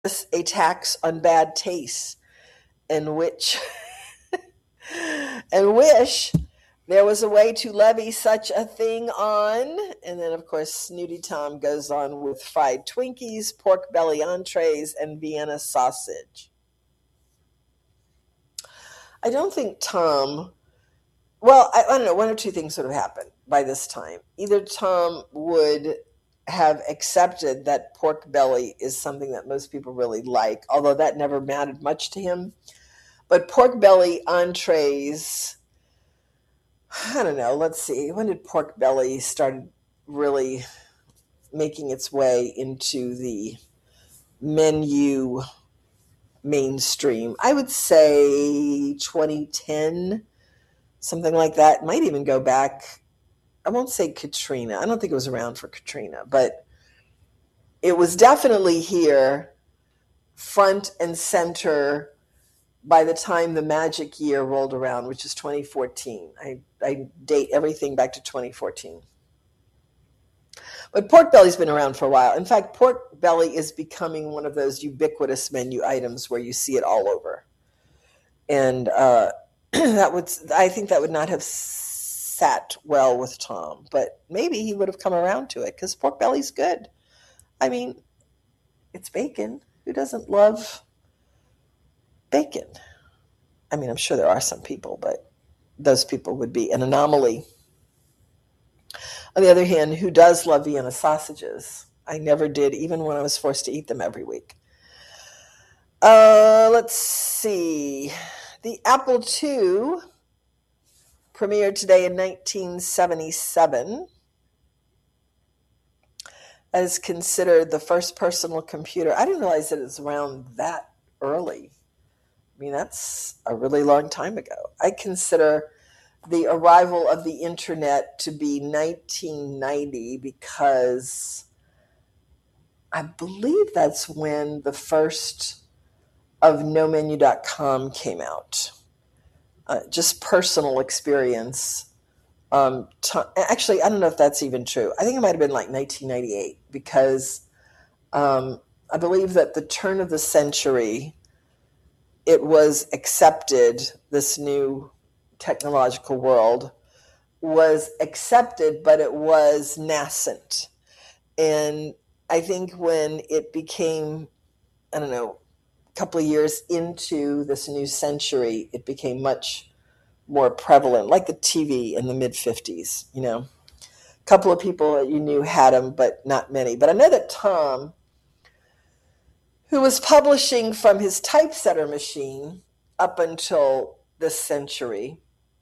a tax on bad taste, and which and wish there was a way to levy such a thing on. And then, of course, Snooty Tom goes on with fried Twinkies, pork belly entrees, and Vienna sausage. I don't think Tom, well, I don't know, one or two things would have happened by this time. Either Tom would have accepted that pork belly is something that most people really like, although that never mattered much to him. But pork belly entrees, I don't know, let's see. When did pork belly start really making its way into the menu mainstream? I would say 2010, something like that. Might even go back. I won't say Katrina. I don't think it was around for Katrina, but it was definitely here, front and center, by the time the magic year rolled around, which is 2014. I date everything back to 2014. But pork belly's been around for a while. In fact, pork belly is becoming one of those ubiquitous menu items where you see it all over. And I think that would not have sat well with Tom, but maybe he would have come around to it because pork belly's good. I mean, it's bacon. Who doesn't love bacon? I mean, I'm sure there are some people, but those people would be an anomaly. On the other hand, who does love Vienna sausages? I never did, even when I was forced to eat them every week. Let's see. The Apple II premiered today in 1977. That is considered the first personal computer. I didn't realize that it was around that early. I mean, that's a really long time ago. I consider the arrival of the internet to be 1990 because I believe that's when the first of nomenu.com came out. Just personal experience. Actually, I don't know if that's even true. I think it might have been like 1998 because I believe that the turn of the century, it was accepted, this new technological world was accepted, but it was nascent. And I think when it became, I don't know, a couple of years into this new century, it became much more prevalent, like the TV in the mid 50s, you know. A couple of people that you knew had them, but not many. But I know that Tom, who was publishing from his typesetter machine up until this century,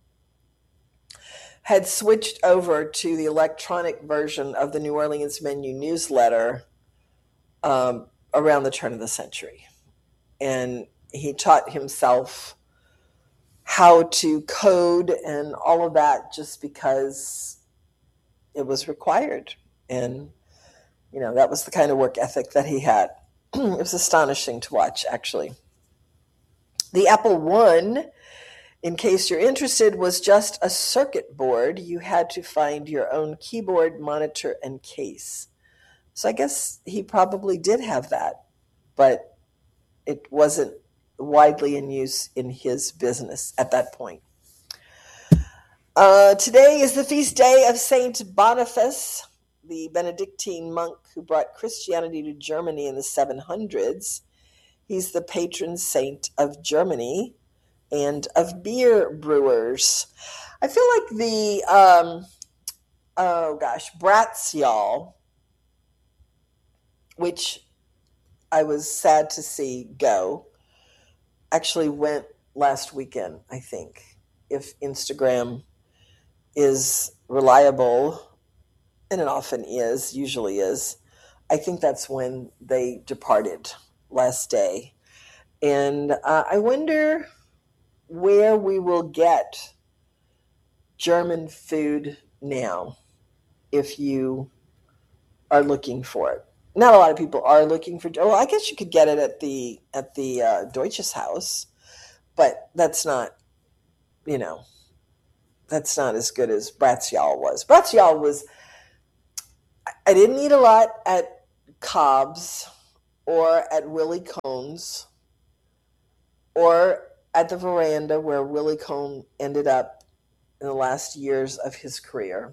had switched over to the electronic version of the New Orleans Menu newsletter around the turn of the century. And he taught himself how to code and all of that just because it was required. And, you know, that was the kind of work ethic that he had. It was astonishing to watch, actually. The Apple I, in case you're interested, was just a circuit board. You had to find your own keyboard, monitor, and case. So I guess he probably did have that, but it wasn't widely in use in his business at that point. Today is the feast day of Saint Boniface, the Benedictine monk who brought Christianity to Germany in the 700s. He's the patron saint of Germany and of beer brewers. I feel like the, Bratsjall, which I was sad to see go, actually went last weekend, I think. If Instagram is reliable, and it often is, usually is, I think that's when they departed last day. And I wonder where we will get German food now if you are looking for it. Not a lot of people are looking for. Well, I guess you could get it at the Deutsches Haus, but that's not, that's not as good as Bratsjall was. Bratsjall was. I didn't eat a lot at Cobb's or at Willie Cohn's, or at the veranda where Willie Cohn ended up in the last years of his career.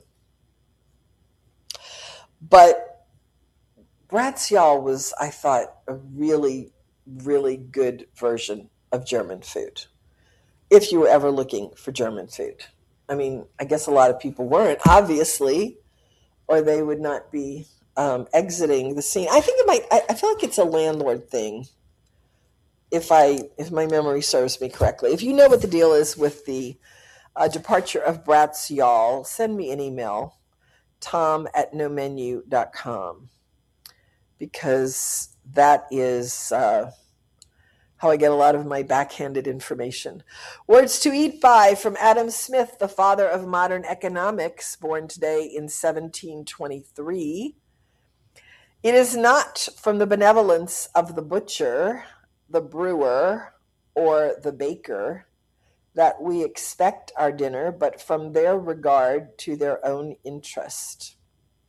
But Bratz Y'all was, I thought, a really, really good version of German food, if you were ever looking for German food. I mean, I guess a lot of people weren't, obviously, or they would not be exiting the scene. I think it might, I feel like it's a landlord thing, if my memory serves me correctly. If you know what the deal is with the departure of Bratz Y'all, send me an email, tom@nomenu.com, because that is how I get a lot of my backhanded information. Words to eat by from Adam Smith, the father of modern economics, born today in 1723. It is not from the benevolence of the butcher, the brewer, or the baker that we expect our dinner, but from their regard to their own interest.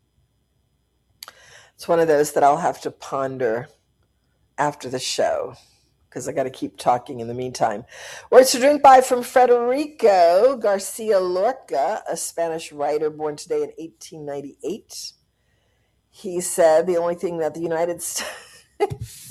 It's one of those that I'll have to ponder after the show, because I got to keep talking in the meantime. Words to drink by from Federico Garcia Lorca, a Spanish writer born today in 1898. He said the only thing that the United States...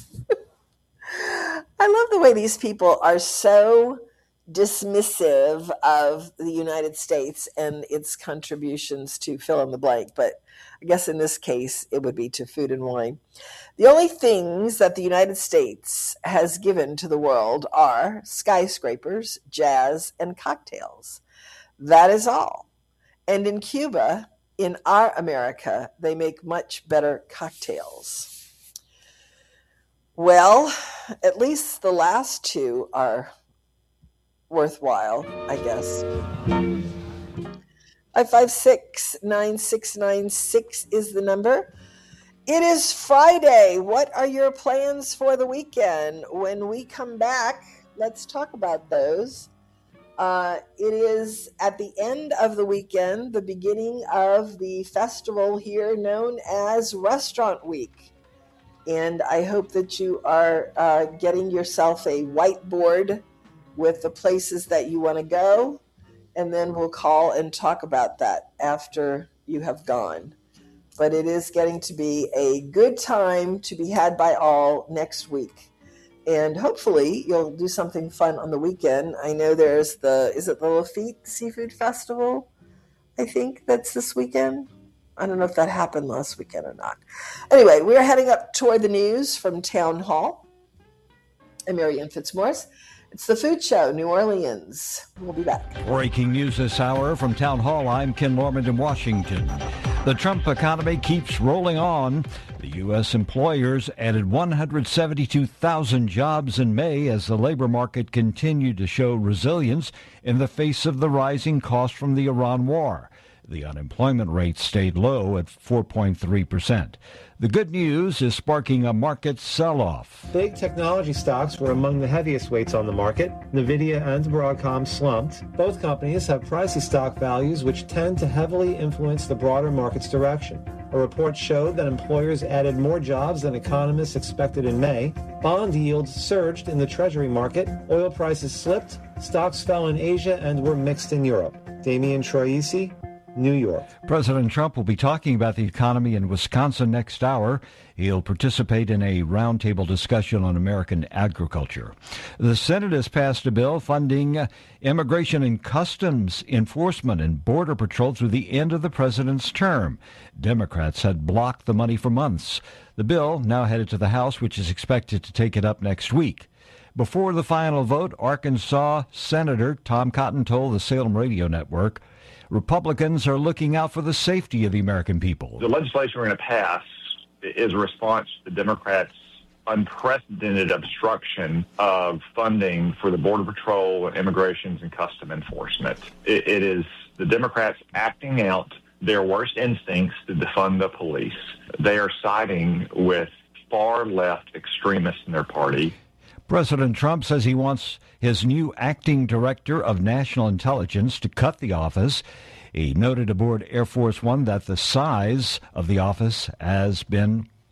I love the way these people are so dismissive of the United States and its contributions to fill in the blank, but I guess in this case it would be to food and wine. The only things that the United States has given to the world are skyscrapers, jazz, and cocktails. That is all. And in Cuba, in our America, they make much better cocktails. Well, at least the last two are worthwhile, I guess. 556-9696 is the number. It is Friday. What are your plans for the weekend? When we come back, let's talk about those. It is at the end of the weekend, the beginning of the festival here known as Restaurant Week. And I hope that you are getting yourself a whiteboard with the places that you want to go. And then we'll call and talk about that after you have gone. But it is getting to be a good time to be had by all next week. And hopefully you'll do something fun on the weekend. I know there's is it the Lafitte Seafood Festival? I think that's this weekend. I don't know if that happened last weekend or not. Anyway, we're heading up toward the news from Town Hall. I'm Marianne Fitzmaurice. It's the Food Show, New Orleans. We'll be back. Breaking news this hour from Town Hall. I'm Ken Norman in Washington. The Trump economy keeps rolling on. The U.S. employers added 172,000 jobs in May as the labor market continued to show resilience in the face of the rising cost from the Iran war. The unemployment rate stayed low at 4.3%. The good news is sparking a market sell-off. Big technology stocks were among the heaviest weights on the market. NVIDIA and Broadcom slumped. Both companies have pricey stock values which tend to heavily influence the broader market's direction. A report showed that employers added more jobs than economists expected in May. Bond yields surged in the Treasury market. Oil prices slipped. Stocks fell in Asia and were mixed in Europe. Damian Troisi, New York. President Trump will be talking about the economy in Wisconsin next hour. He'll participate in a roundtable discussion on American agriculture. The Senate has passed a bill funding immigration and customs enforcement and border patrol through the end of the president's term. Democrats had blocked the money for months. The bill now headed to the House, which is expected to take it up next week. Before the final vote, Arkansas Senator Tom Cotton told the Salem Radio Network, Republicans are looking out for the safety of the American people. The legislation we're going to pass is a response to the Democrats' unprecedented obstruction of funding for the Border Patrol, Immigration and Custom Enforcement. It is the Democrats acting out their worst instincts to defund the police. They are siding with far-left extremists in their party. President Trump says he wants his new acting director of national intelligence to cut the office. He noted aboard Air Force One that the size of the office has been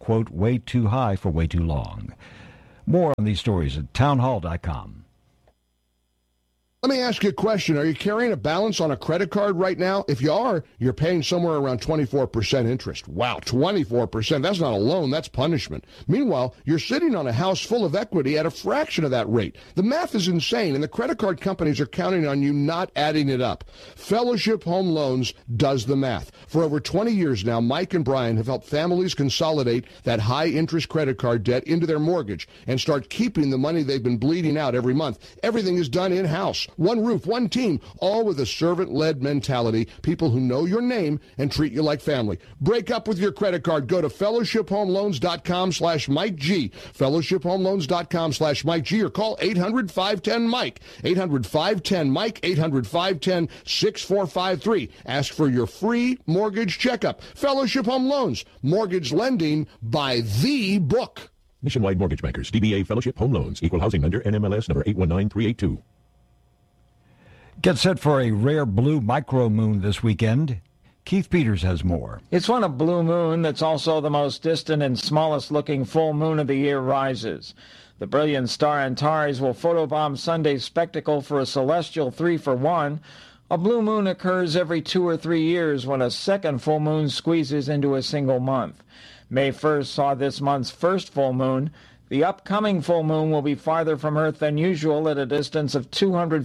quote, way too high for way too long. More on these stories at townhall.com. Let me ask you a question. Are you carrying a balance on a credit card right now? If you are, you're paying somewhere around 24% interest. Wow, 24%. That's not a loan, that's punishment. Meanwhile, you're sitting on a house full of equity at a fraction of that rate. The math is insane, and the credit card companies are counting on you not adding it up. Fellowship Home Loans does the math. For over 20 years now, Mike and Brian have helped families consolidate that high-interest credit card debt into their mortgage and start keeping the money they've been bleeding out every month. Everything is done in-house. One roof, one team, all with a servant-led mentality, people who know your name and treat you like family. Break up with your credit card. Go to fellowshiphomeloans.com/Mike G, fellowshiphomeloans.com/Mike G, or call 800-510-MIKE, 800-510-MIKE, 800-510-6453. Ask for your free mortgage checkup. Fellowship Home Loans, mortgage lending by the book. Nationwide Mortgage Bankers, DBA Fellowship Home Loans, Equal Housing Lender, NMLS number 819382. Get set for a rare blue micromoon this weekend. Keith Peters has more. It's when a blue moon that's also the most distant and smallest looking full moon of the year rises. The brilliant star Antares will photobomb Sunday's spectacle for a celestial 3-for-1. A blue moon occurs every 2 or 3 years when a second full moon squeezes into a single month. May 1st saw this month's first full moon. The upcoming full moon will be farther from Earth than usual at a distance of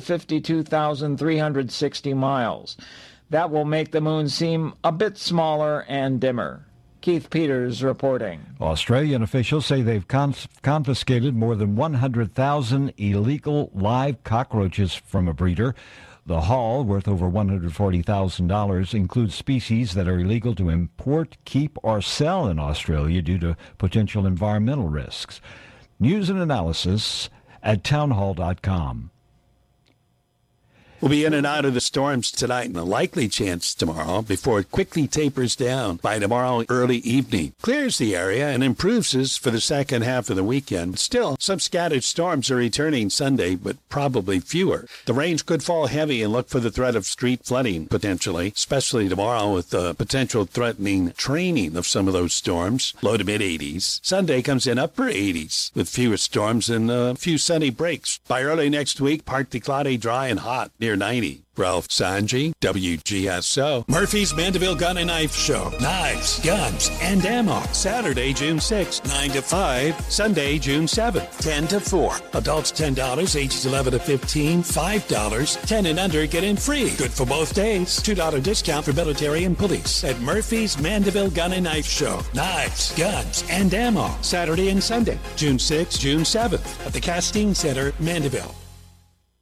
252,360 miles. That will make the moon seem a bit smaller and dimmer. Keith Peters reporting. Australian officials say they've confiscated more than 100,000 illegal live cockroaches from a breeder. The haul, worth over $140,000, includes species that are illegal to import, keep, or sell in Australia due to potential environmental risks. News and analysis at townhall.com. We'll be in and out of the storms tonight and a likely chance tomorrow before it quickly tapers down by tomorrow early evening. Clears the area and improves us for the second half of the weekend. Still, some scattered storms are returning Sunday, but probably fewer. The rains could fall heavy and look for the threat of street flooding potentially, especially tomorrow with the potential threatening training of some of those storms. Low to mid-80s. Sunday comes in upper 80s with fewer storms and a few sunny breaks. By early next week, partly cloudy, dry, and hot. Near 90. Ralph Sanji, WGSO. Murphy's Mandeville Gun and Knife Show. Knives, guns, and ammo. Saturday, June 6, 9 to 5. Sunday, June 7, 10 to 4. Adults $10, ages 11 to 15, $5. 10 and under get in free. Good for both days. $2 discount for military and police at Murphy's Mandeville Gun and Knife Show. Knives, guns, and ammo. Saturday and Sunday, June 6, June 7 at the Castine Center, Mandeville.